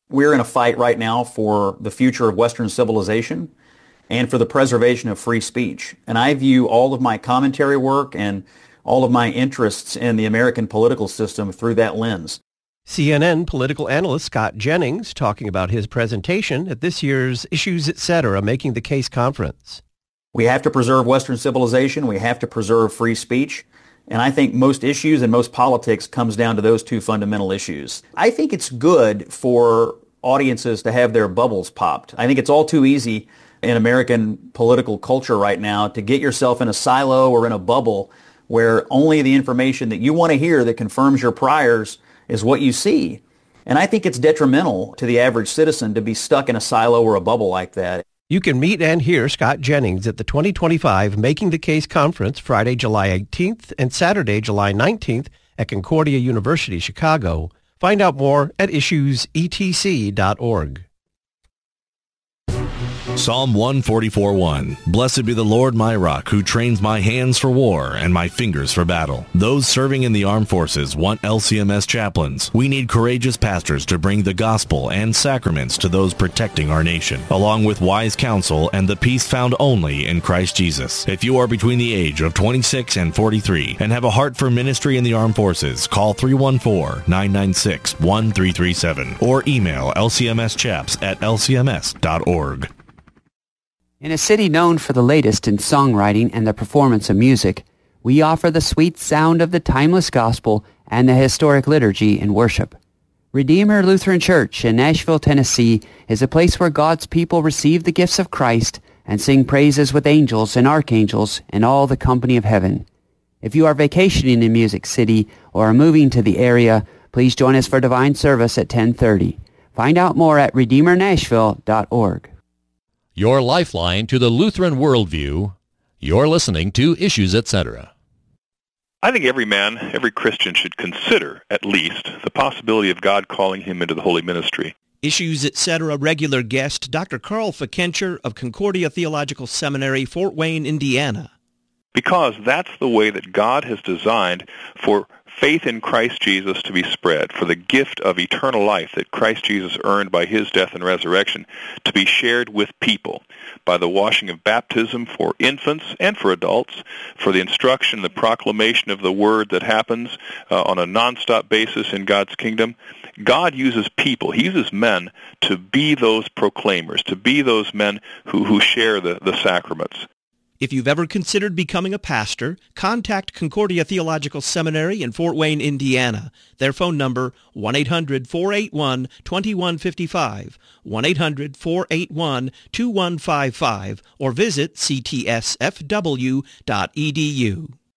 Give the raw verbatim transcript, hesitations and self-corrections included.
We're in a fight right now for the future of Western civilization and for the preservation of free speech. And I view all of my commentary work and all of my interests in the American political system through that lens. C N N political analyst Scott Jennings talking about his presentation at this year's Issues Etc. Making the Case conference. We have to preserve Western civilization. We have to preserve free speech. And I think most issues and most politics comes down to those two fundamental issues. I think it's good for audiences to have their bubbles popped. I think it's all too easy in American political culture right now to get yourself in a silo or in a bubble where only the information that you want to hear that confirms your priors is what you see. And I think it's detrimental to the average citizen to be stuck in a silo or a bubble like that. You can meet and hear Scott Jennings at the twenty twenty-five Making the Case Conference Friday, July eighteenth and Saturday, July nineteenth at Concordia University, Chicago. Find out more at issues e t c dot org. Psalm one forty-four one. Blessed be the Lord my rock, who trains my hands for war and my fingers for battle. Those serving in the armed forces want L C M S chaplains. We need courageous pastors to bring the gospel and sacraments to those protecting our nation, along with wise counsel and the peace found only in Christ Jesus. If you are between the age of twenty-six and forty-three and have a heart for ministry in the armed forces, call three one four, nine nine six, one three three seven or email l c m s chaps at l c m s dot org. In a city known for the latest in songwriting and the performance of music, we offer the sweet sound of the timeless gospel and the historic liturgy in worship. Redeemer Lutheran Church in Nashville, Tennessee is a place where God's people receive the gifts of Christ and sing praises with angels and archangels and all the company of heaven. If you are vacationing in Music City or are moving to the area, please join us for divine service at ten thirty. Find out more at redeemer nashville dot org. Your lifeline to the Lutheran worldview. You're listening to Issues Etc. I think every man, every Christian should consider, at least, the possibility of God calling him into the holy ministry. Issues Etc. regular guest Doctor Carl Fikencher of Concordia Theological Seminary, Fort Wayne, Indiana. Because that's the way that God has designed for faith in Christ Jesus to be spread, for the gift of eternal life that Christ Jesus earned by his death and resurrection to be shared with people by the washing of baptism for infants and for adults, for the instruction, the proclamation of the word that happens uh, on a nonstop basis in God's kingdom. God uses people, he uses men to be those proclaimers, to be those men who, who share the, the sacraments. If you've ever considered becoming a pastor, contact Concordia Theological Seminary in Fort Wayne, Indiana. Their phone number, one eight hundred, four eight one, two one five five, one eight hundred, four eight one, two one five five, or visit c t s f w dot e d u.